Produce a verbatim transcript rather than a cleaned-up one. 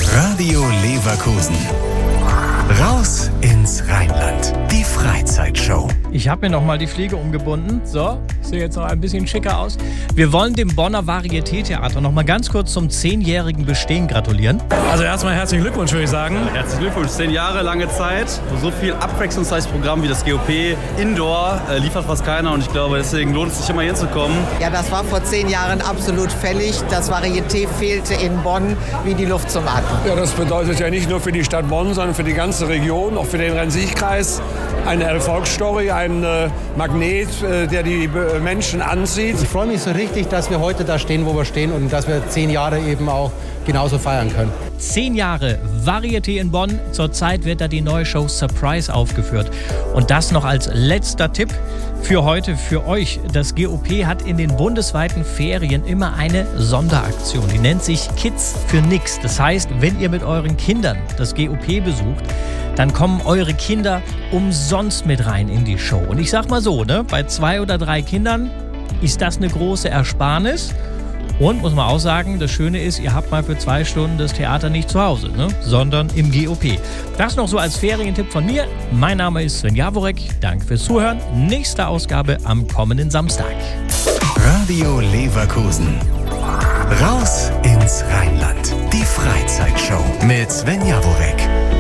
Radio Leverkusen. Raus ins Rheinland. Die Freizeitshow. Ich habe mir nochmal die Fliege umgebunden. So, sehe jetzt noch ein bisschen schicker aus. Wir wollen dem Bonner Varieté-Theater nochmal ganz kurz zum zehnjährigen Bestehen gratulieren. Also erstmal herzlichen Glückwunsch, würde ich sagen. Herzlichen Glückwunsch. Zehn Jahre, lange Zeit. So viel abwechslungsreiches Programm wie das G O P Indoor äh, liefert fast keiner. Und ich glaube, deswegen lohnt es sich immer hinzukommen. Ja, das war vor zehn Jahren absolut fällig. Das Varieté fehlte in Bonn wie die Luft zum Atmen. Ja, das bedeutet ja nicht nur für die Stadt Bonn, sondern für die ganze Region, auch für den Rhein-Sieg-Kreis. Eine Erfolgsstory, ein äh, Magnet, äh, der die äh, Menschen anzieht. Ich freue mich so richtig, dass wir heute da stehen, wo wir stehen und dass wir zehn Jahre eben auch genauso feiern können. Zehn Jahre Varieté in Bonn. Zurzeit wird da die neue Show Surprise aufgeführt. Und das noch als letzter Tipp für heute, für euch. Das G O P hat in den bundesweiten Ferien immer eine Sonderaktion. Die nennt sich Kids für Nix. Das heißt, wenn ihr mit euren Kindern das G O P besucht, dann kommen eure Kinder umsonst mit rein in die Show. Und ich sag mal so, ne, bei zwei oder drei Kindern ist das eine große Ersparnis. Und muss man auch sagen, das Schöne ist, ihr habt mal für zwei Stunden das Theater nicht zu Hause, ne, sondern im G O P. Das noch so als Ferientipp von mir. Mein Name ist Sven Jaworek. Danke fürs Zuhören. Nächste Ausgabe am kommenden Samstag. Radio Leverkusen. Raus ins Rheinland. Die Freizeitshow mit Sven Jaworek.